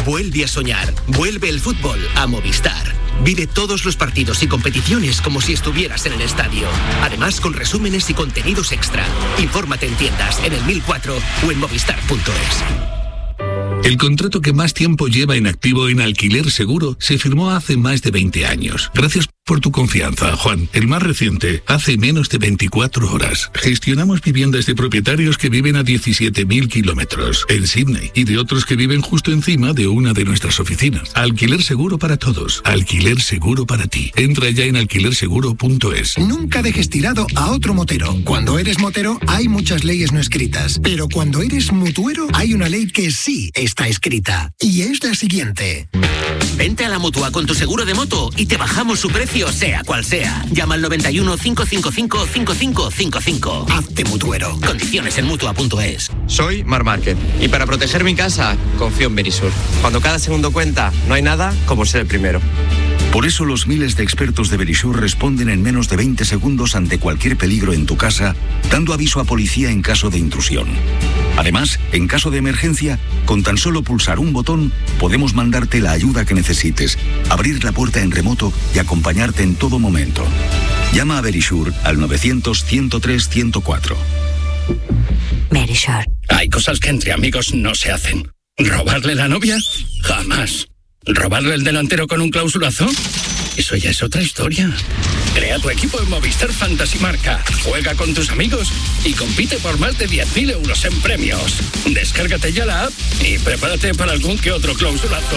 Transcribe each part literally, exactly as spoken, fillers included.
Vuelve a soñar. Vuelve el fútbol a Movistar. Vive todos los partidos y competiciones como si estuvieras en el estadio. Además, con resúmenes y contenidos extra. Infórmate en tiendas, en el mil cuatro o en movistar punto es. El contrato que más tiempo lleva en activo en Alquiler Seguro se firmó hace más de veinte años. Gracias por tu confianza, Juan. El más reciente, hace menos de veinticuatro horas. Gestionamos viviendas de propietarios que viven a diecisiete mil kilómetros en Sydney y de otros que viven justo encima de una de nuestras oficinas. Alquiler Seguro para todos. Alquiler Seguro para ti. Entra ya en alquiler seguro punto es. Nunca dejes tirado a otro motero. Cuando eres motero hay muchas leyes no escritas, pero cuando eres mutuero hay una ley que sí está escrita y es la siguiente. Vente a la Mutua con tu seguro de moto y te bajamos su precio sea cual sea. Llama al noventa y uno, cinco cinco cinco, cinco cinco cinco cinco. Hazte mutuero. Condiciones en mutua punto es. Soy Mar Márquez y para proteger mi casa confío en Verisur. Cuando cada segundo cuenta, no hay nada como ser el primero. Por eso los miles de expertos de Verisur responden en menos de veinte segundos ante cualquier peligro en tu casa, dando aviso a policía en caso de intrusión. Además, en caso de emergencia, con tan solo pulsar un botón, podemos mandarte la ayuda que necesites, abrir la puerta en remoto y acompañarte en todo momento. Llama a Verisur al novecientos, ciento tres, ciento cuatro. Verisur. Hay cosas que entre amigos no se hacen. ¿Robarle la novia? Jamás. ¿Robarle el delantero con un clausulazo? Eso ya es otra historia. Crea tu equipo en Movistar Fantasy Marca. Juega con tus amigos y compite por más de diez mil euros en premios. Descárgate ya la app y prepárate para algún que otro clausulazo.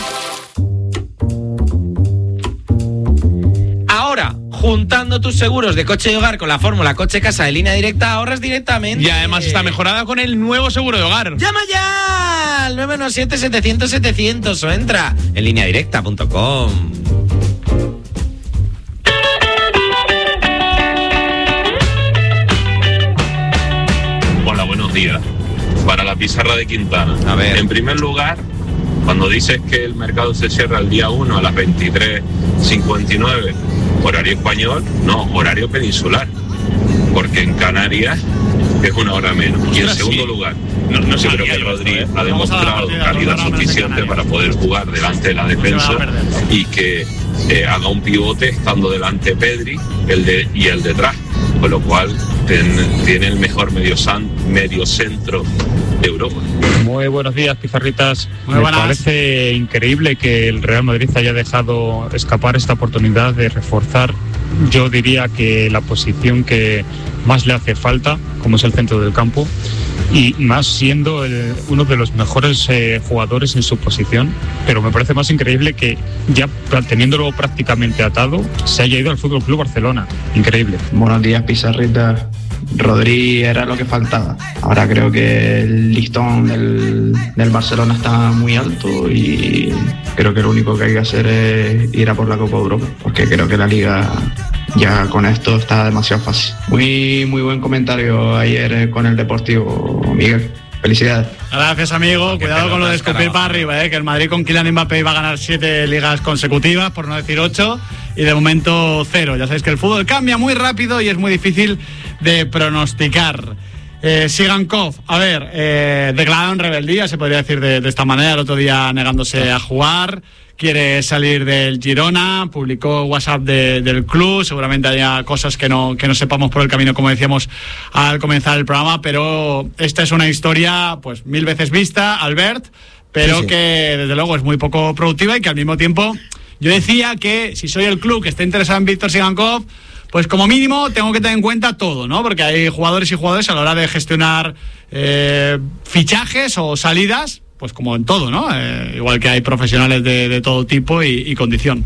Ahora, juntando tus seguros de coche y hogar con la fórmula Coche Casa de Línea Directa, ahorras directamente. Y además está mejorada con el nuevo seguro de hogar. ¡Llama ya! Al nueve uno siete, setecientos, setecientos o entra en línea directa punto com. Hola, buenos días. Para la pizarra de Quintana. A ver. En primer lugar, cuando dices que el mercado se cierra el día uno a las veintitrés cincuenta y nueve, horario español, no, horario peninsular, porque en Canarias es una hora menos. Y en segundo sí. lugar, no, no yo creo que Rodri ha demostrado calidad suficiente para poder jugar delante de la defensa y que eh, haga un pivote estando delante Pedri el de, y el detrás, con lo cual ten, tiene el mejor medio, san, medio centro de Europa. Muy buenos días, pizarritas. Muy Me buenas. parece increíble que el Real Madrid haya dejado escapar esta oportunidad de reforzar, yo diría que la posición que más le hace falta, como es el centro del campo, y más siendo el, uno de los mejores eh, jugadores en su posición. Pero me parece más increíble que ya teniéndolo prácticamente atado se haya ido al F C Barcelona. Increíble. Buenos días, pizarritas. Rodri era lo que faltaba. Ahora creo que el listón del, del Barcelona está muy alto y creo que lo único que hay que hacer es ir a por la Copa de Europa, porque creo que la Liga ya con esto está demasiado fácil. Muy, muy buen comentario ayer con el Deportivo, Miguel. Felicidades. Gracias, amigo. Cuidado con lo de escupir para arriba, ¿eh? Que el Madrid con Kylian Mbappé iba a ganar siete ligas consecutivas, por no decir ocho, y de momento cero. Ya sabéis que el fútbol cambia muy rápido y es muy difícil de pronosticar. Eh, Sigankov, a ver, eh, declarado en rebeldía, se podría decir de, de esta manera, el otro día negándose a jugar. Quiere salir del Girona, publicó WhatsApp de, del club, seguramente haya cosas que no, que no sepamos por el camino, como decíamos al comenzar el programa, pero esta es una historia pues mil veces vista, Albert, pero sí, sí. que desde luego es muy poco productiva y que al mismo tiempo yo decía que si soy el club que está interesado en Víctor Sigankov, pues como mínimo tengo que tener en cuenta todo, ¿no? Porque hay jugadores y jugadores a la hora de gestionar eh, fichajes o salidas, pues como en todo, ¿no? Eh, igual que hay profesionales de, de todo tipo y, y condición.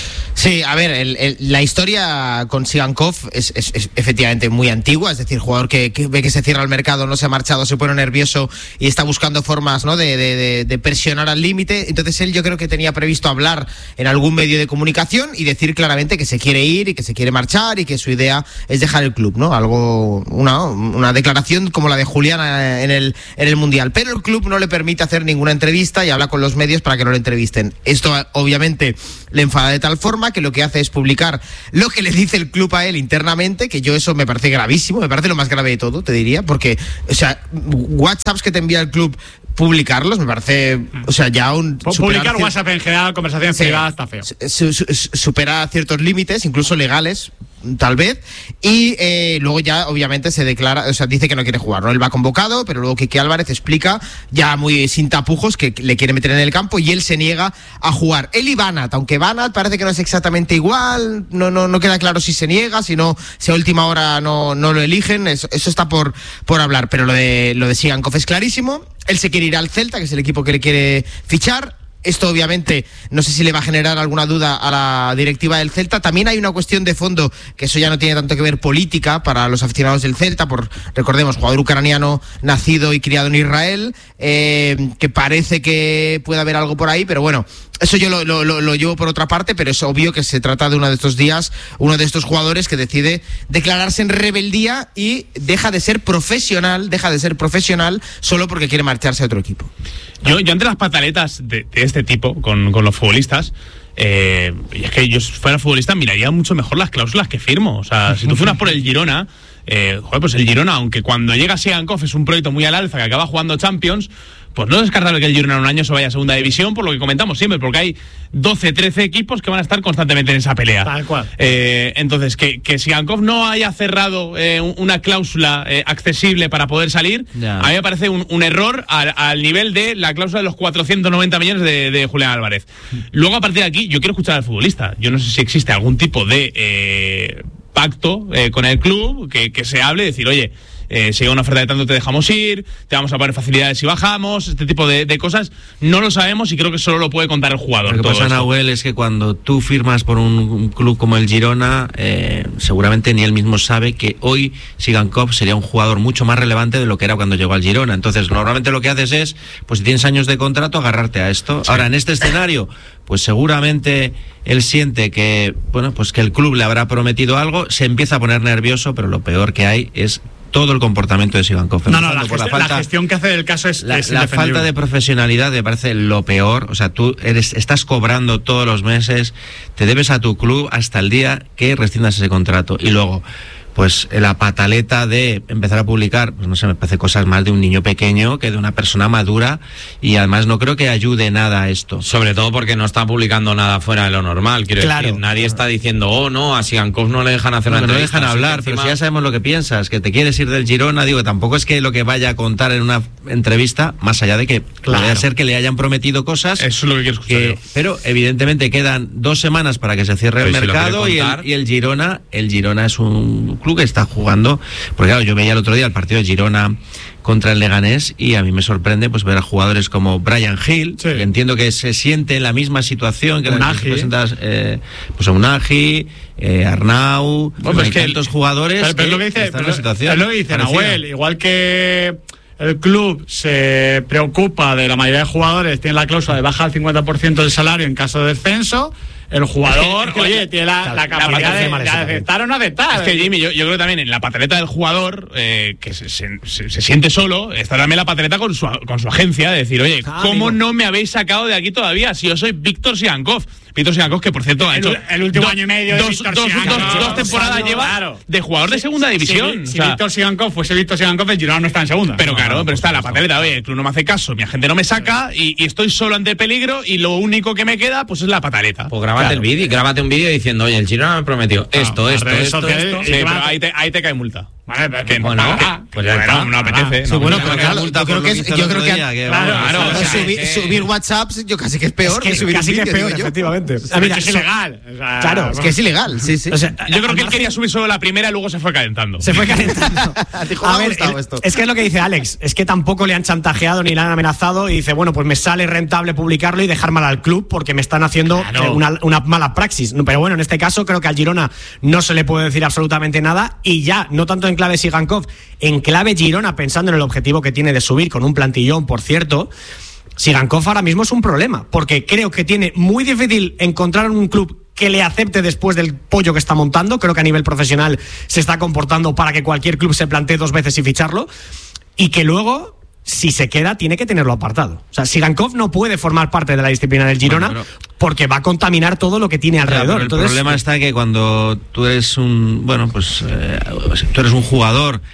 Sí, a ver, el, el, la historia con Sigankov es, es, es efectivamente muy antigua, es decir, jugador que, que ve que se cierra el mercado, no se ha marchado, se pone nervioso y está buscando formas, ¿no?, de, de, de, de presionar al límite. Entonces él, yo creo que tenía previsto hablar en algún medio de comunicación y decir claramente que se quiere ir y que se quiere marchar y que su idea es dejar el club, ¿no? Algo, una, una declaración como la de Julián en el, en el Mundial. Pero el club no le permite hacer ninguna entrevista y habla con los medios para que no le entrevisten. Esto obviamente le enfada de tal forma que lo que hace es publicar lo que le dice el club a él internamente, que yo eso me parece gravísimo, me parece lo más grave de todo, te diría, porque, o sea, WhatsApps que te envía el club publicarlos, me parece, o sea, ya un... Publicar WhatsApp en general, conversaciones sí, privadas, está feo. Su, su, supera ciertos límites, incluso legales, tal vez, y eh, luego ya obviamente se declara, o sea, dice que no quiere jugar, ¿no? Él va convocado, pero luego Quique Álvarez explica, ya muy sin tapujos, que le quiere meter en el campo y él se niega a jugar. Él y Banat, aunque Banat parece que no es exactamente igual, no, no, no queda claro si se niega, si no, si a última hora no, no lo eligen, eso, eso está por, por hablar, pero lo de, lo de Sigankov es clarísimo. Él se quiere ir al Celta, que es el equipo que le quiere fichar. Esto obviamente no sé si le va a generar alguna duda a la directiva del Celta. También hay una cuestión de fondo, que eso ya no tiene tanto que ver política para los aficionados del Celta, por, recordemos, jugador ucraniano nacido y criado en Israel, eh, que parece que puede haber algo por ahí, pero bueno, eso yo lo, lo, lo, lo llevo por otra parte, pero es obvio que se trata de uno de estos días, uno de estos jugadores que decide declararse en rebeldía y deja de ser profesional, deja de ser profesional solo porque quiere marcharse a otro equipo. Yo, yo ante las pataletas de, de este tipo con, con los futbolistas, eh, y es que yo si fuera futbolista miraría mucho mejor las cláusulas que firmo. O sea, si tú fueras por el Girona, eh, joder, pues el Girona, aunque cuando llega Sigankov es un proyecto muy al alza que acaba jugando Champions, pues no es descartable que el Girona en un año se vaya a segunda división, por lo que comentamos siempre, porque hay doce, trece equipos que van a estar constantemente en esa pelea. Tal cual. Eh, entonces, que, que Sigankov no haya cerrado eh, una cláusula eh, accesible para poder salir, ya. A mí me parece un, un error al, al nivel de la cláusula de los cuatrocientos noventa millones de, de Julián Álvarez. Luego, a partir de aquí, yo quiero escuchar al futbolista. Yo no sé si existe algún tipo de eh, pacto eh, con el club que, que se hable y decir, oye, Eh, si hay una oferta de tanto te dejamos ir, te vamos a poner facilidades si bajamos, este tipo de, de cosas, no lo sabemos y creo que solo lo puede contar el jugador. Lo que pasa, Nahuel, es que cuando tú firmas por un, un club como el Girona, eh, seguramente ni él mismo sabe que hoy Sigankov sería un jugador mucho más relevante de lo que era cuando llegó al Girona. Entonces, normalmente lo que haces es, pues si tienes años de contrato, agarrarte a esto. Sí. Ahora, en este escenario, pues seguramente él siente que, bueno, pues que el club le habrá prometido algo, se empieza a poner nervioso, pero lo peor que hay es todo el comportamiento de Sigankov. No, no, la, gestión, la, falta, la gestión que hace del caso es la, es la falta de profesionalidad me parece lo peor. O sea, tú eres, estás cobrando todos los meses, te debes a tu club hasta el día que rescindas ese contrato. Y luego, pues la pataleta de empezar a publicar, pues no sé, me parece cosas más de un niño pequeño que de una persona madura, y además no creo que ayude nada a esto. Sobre todo porque no está publicando nada fuera de lo normal, quiero claro. decir, nadie está diciendo, oh no, a Sigankov no le dejan hacer no, una entrevista. No le dejan hablar, encima... pero si ya sabemos lo que piensas, que te quieres ir del Girona, digo, tampoco es que lo que vaya a contar en una entrevista, más allá de que claro. podría ser que le hayan prometido cosas. Eso es lo que quiero escuchar que, pero evidentemente quedan dos semanas para que se cierre pero el si mercado y el, y el Girona, el Girona es un club que está jugando, porque claro, yo veía el otro día el partido de Girona contra el Leganés y a mí me sorprende pues ver a jugadores como Brian Hill, sí. que entiendo que se siente en la misma situación que las que presentas, eh, pues a Unagi, eh, Arnau, bueno, pues hay tantos jugadores pero, pero que lo que dice, están pero, en la situación es lo que dice Nahuel, igual que el club se preocupa de la mayoría de jugadores, tiene la cláusula de baja al cincuenta por ciento del salario en caso de descenso. El jugador, es que, oye, tiene la, claro, la capacidad la de, de, de aceptar o no aceptar. Es que, Jimmy, yo, yo creo que también en la pataleta del jugador, eh, que se, se, se, se siente solo, está también la pataleta con su, con su agencia, de decir, oye, ah, ¿cómo amigo. no me habéis sacado de aquí todavía si yo soy Víctor Sigankov? Víctor Sigankov, que por cierto ha hecho el, el último do, año y medio dos, dos, dos, dos, dos temporadas no, lleva claro. de jugador de segunda división. Si, si, o sea, si Víctor Sigankov fuese Víctor Sigankov, el Girona no está en segunda. Pero claro, no, pero está la pataleta, oye, el club no me hace caso, mi agente no me saca y, y estoy solo ante el peligro y lo único que me queda pues es la pataleta. Pues grábate claro. el vídeo, grábate un vídeo diciendo, oye, el Girona me prometió esto, no, esto, esto, esto, esto. Sí, pero ahí te, ahí te cae multa. Vale, pero que bueno, ah, pues ya está, no apetece. Ah, sí, bueno, pero claro, yo creo que es, yo creo que claro, claro, o sea, subir, eh, subir WhatsApp, yo casi que es peor es que, que subir casi un vídeo, que es peor, efectivamente. Ah, mira, es ilegal. O sea, claro, es que es ilegal, sí, sí. O sea, yo creo que él quería subir solo la primera y luego se fue calentando. Se fue calentando. Dijo, a ver, esto. Es que es lo que dice Alex, es que tampoco le han chantajeado ni le han amenazado y dice, bueno, pues me sale rentable publicarlo y dejar mal al club porque me están haciendo claro. una, una mala praxis. Pero bueno, en este caso creo que al Girona no se le puede decir absolutamente nada y ya, no tanto en clave Sigankov, en clave Girona, pensando en el objetivo que tiene de subir con un plantillón, por cierto, Sigankov ahora mismo es un problema, porque creo que tiene muy difícil encontrar un club que le acepte después del pollo que está montando. Creo que a nivel profesional se está comportando para que cualquier club se plantee dos veces y ficharlo, y que luego, si se queda, tiene que tenerlo apartado. O sea, Sigankov no puede formar parte de la disciplina del Girona, bueno, pero... porque va a contaminar todo lo que tiene alrededor. Claro, el Entonces, problema está que cuando tú eres un, bueno, pues eh, tú eres un jugador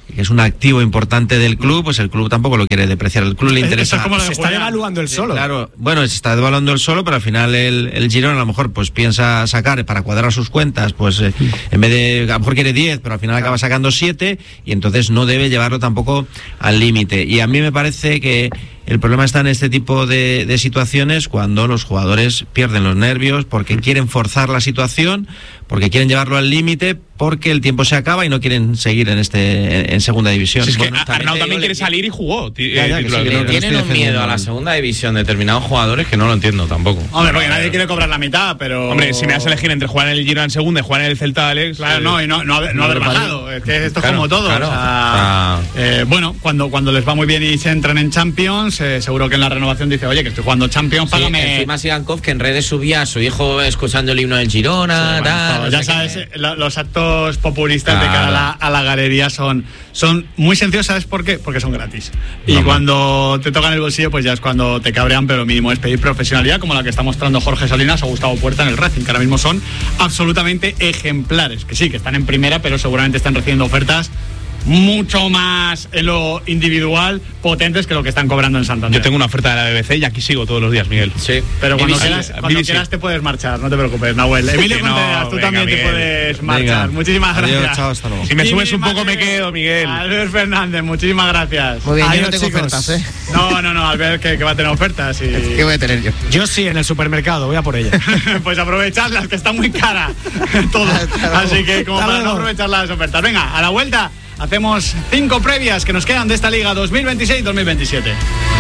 que es un activo importante del club, pues el club tampoco lo quiere depreciar. El club le interesa. Eso es como lo de se está devaluando el solo. Claro, bueno, se está devaluando el solo, pero al final el, el Girona a lo mejor pues piensa sacar para cuadrar sus cuentas, pues eh, en vez de, a lo mejor quiere diez, pero al final acaba sacando siete y entonces no debe llevarlo tampoco al límite. Y a mí me parece que el problema está en este tipo de, de situaciones cuando los jugadores pierden los nervios porque quieren forzar la situación, porque quieren llevarlo al límite, porque el tiempo se acaba y no quieren seguir en este en, en segunda división. Si es bueno, que también Arnau también quiere salir y jugó. Ya, ya, que sí, que no, que tienen no un miedo a la segunda división determinados jugadores que no lo entiendo tampoco. Hombre, porque nadie quiere cobrar la mitad, pero... Hombre, si me das a elegir entre jugar en el Girona en segunda y jugar en el Celta de Alex... Claro, eh, no, y no, no haber, no haber bajado. Es que esto claro, es como todo. Claro. O sea, eh, bueno, cuando, cuando les va muy bien y se entran en Champions, eh, seguro que en la renovación dice, oye, que estoy jugando Champions, págame... Sí, encima Sigankov, que en redes subía a su hijo escuchando el himno del Girona, sí, bueno, tal, no ya sé sabes, qué. los actos populistas claro. de cara a la, a la galería son, son muy sencillos, ¿sabes por qué? Porque son gratis. Y no, cuando te tocan el bolsillo, pues ya es cuando te cabrean, pero lo mínimo es pedir profesionalidad, como la que está mostrando Jorge Salinas o Gustavo Puerta en el Racing, que ahora mismo son absolutamente ejemplares. Que sí, que están en primera, pero seguramente están recibiendo ofertas mucho más en lo individual potentes que lo que están cobrando en Santander. Yo tengo una oferta de la B B C y aquí sigo todos los días, Miguel. Sí. Pero cuando, B B C, quieras, cuando B B C. quieras te puedes marchar, no te preocupes, Nahuel. Emilio no, Contreras, tú venga, también Miguel. te puedes marchar. Venga. Muchísimas Adiós, gracias. chao, hasta luego. Si me Y subes un Miguel, poco me quedo, Miguel. Albert Fernández, muchísimas gracias. Muy bien, Adiós, yo no tengo chicos. ofertas, ¿eh? No, no, no, Albert que, que va a tener ofertas. Y... ¿Qué voy a tener yo? Yo sí, en el supermercado, voy a por ella. Pues aprovechadlas, que está muy cara todo. Así que como para no aprovechar las ofertas. Venga, a la vuelta hacemos cinco previas que nos quedan de esta Liga dos mil veintiséis dos mil veintisiete.